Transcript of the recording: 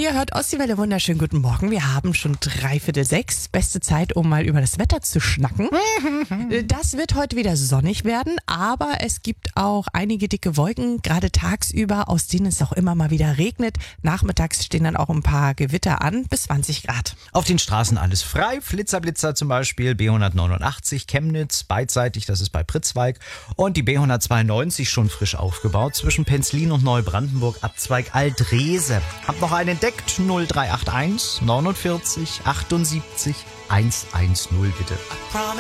Ihr hört Ostseewelle, wunderschönen guten Morgen. Wir haben schon 5:45. Beste Zeit, um mal über das Wetter zu schnacken. Das wird heute wieder sonnig werden, aber es gibt auch einige dicke Wolken, gerade tagsüber, aus denen es auch immer mal wieder regnet. Nachmittags stehen dann auch ein paar Gewitter an, bis 20 Grad. Auf den Straßen alles frei. Flitzer zum Beispiel, B189 Chemnitz, beidseitig, das ist bei Pritzwalk. Und die B192 schon frisch aufgebaut zwischen Penzlin und Neubrandenburg, Abzweig Alt-Rehse. Habt noch einen entdeckt? 0381 49 78 110 bitte.